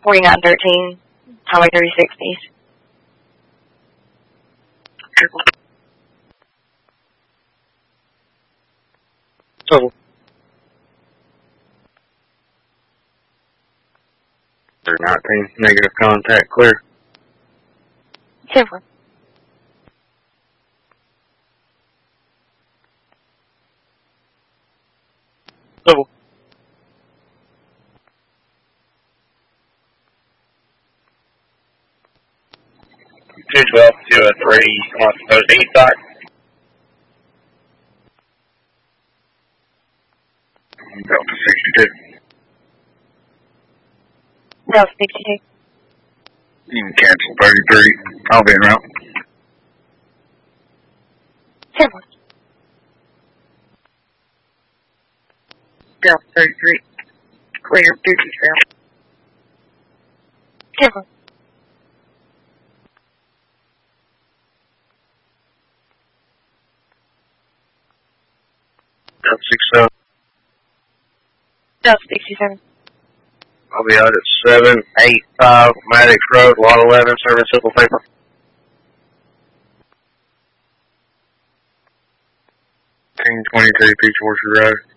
4913, Highway 360s. Total. 319, negative contact, clear. 10-4. Total. Two 12 to a 3 on proposed east side. Delta 62. Delta 62. You can cancel 33. I'll be en route. 10-4. Delta 33. Clear 57. 10-4. Delta 67. Delta 67. I'll be out at 785 Maddox Road, Lot 11, serving simple paper. 1022 Peach Orchard Road.